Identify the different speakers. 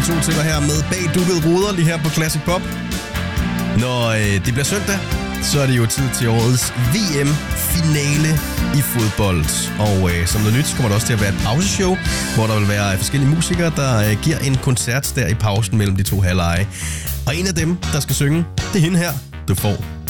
Speaker 1: to til dig her med bag dukkede ruder lige her på Classic Pop. Når det bliver søndag, så er det jo tid til årets VM-finale i fodbold. Og som noget nyt, så kommer der også til at være et pauseshow, hvor der vil være forskellige musikere, der giver en koncert der i pausen mellem de to halvleje. Og en af dem, der skal synge, det er hende her, du får